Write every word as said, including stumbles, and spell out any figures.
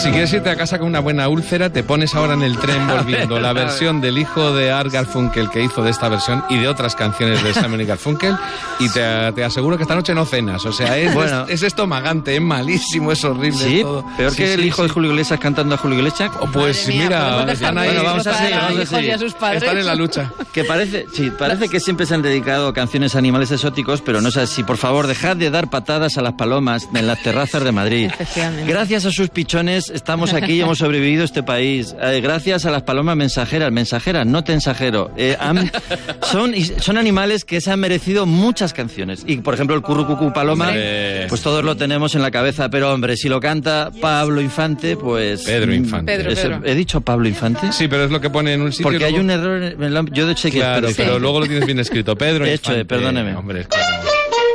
Si quieres irte a casa con una buena úlcera, te pones ahora en el tren volviendo la versión del hijo de Art Garfunkel que hizo de esta versión y de otras canciones de Simon y Garfunkel, y te, te aseguro que esta noche no cenas. O sea, es, bueno. es, es estomagante, es malísimo, es horrible. Sí, todo. peor sí, que sí, el hijo sí. de Julio Iglesias cantando a Julio Iglesias. Pues mía, mira, están ahí. Bueno, vamos a seguir, vamos a seguir. Están en la lucha. Que parece, sí, parece que siempre se han dedicado canciones a animales exóticos, pero no es así. Por favor, dejad de dar patadas a las palomas en las terrazas de Madrid. Gracias a sus pichones estamos aquí y hemos sobrevivido este país. Eh, gracias a las palomas mensajeras, mensajeras, no tensajero. Eh, han, son, son animales que se han merecido muchas canciones. Y, por ejemplo, el currucucú paloma, hombre, pues todos lo tenemos en la cabeza. Pero, hombre, si lo canta Pablo Infante, pues... Pedro Infante. Pedro, es, Pedro. ¿He dicho Pablo Infante? Sí, pero es lo que pone en un sitio. Porque luego... hay un error... En la, yo de hecho que... Claro, pero, pero sí. luego lo tienes bien escrito. Pedro Hecho, Infante. perdóneme. Hombre, claro.